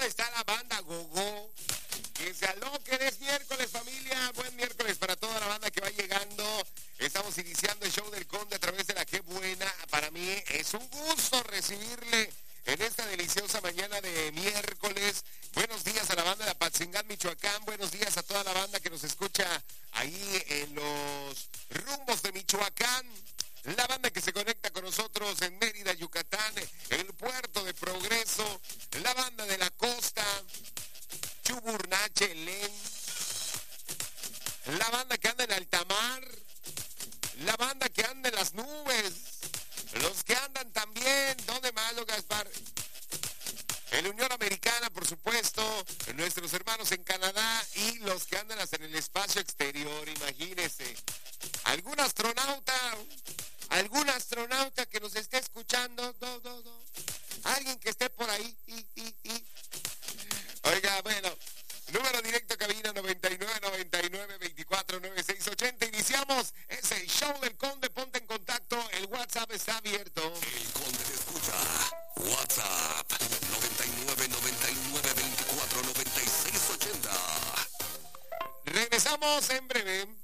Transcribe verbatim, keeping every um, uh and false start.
está la banda Gogo? Que se aloquen, es miércoles, familia. Buen miércoles para toda la banda que va llegando. Estamos iniciando el show del Conde a través de la Qué Buena. Para mí es un gusto recibirle en esta deliciosa mañana de miércoles. Buenos días a la banda de Apatzingán, Michoacán. Buenos días a toda la banda que nos escucha ahí en los rumbos de Michoacán. La banda que se conecta con nosotros en Mérida, Yucatán, en el puerto de Progreso. La banda de la costa, Chuburnache, Len. La banda que anda en altamar. La banda que anda en las nubes. Los que andan también, ¿dónde más, lo Gaspar? En la Unión Americana, por supuesto, nuestros hermanos en Canadá y los que andan hasta en el espacio exterior, imagínense. ¿Algún astronauta? ¿Algún astronauta que nos esté escuchando? No, no, no. ¿Alguien que esté por ahí? Y, y, y. Oiga, bueno, número directo cabina noventa y nueve, noventa y nueve, veinticuatro, noventa y seis, ochenta. Iniciamos ese show del Conde. Ponte en contacto. El WhatsApp está abierto. El Conde te escucha. WhatsApp noventa y nueve, noventa y nueve, veinticuatro, noventa y seis, ochenta. Regresamos en breve.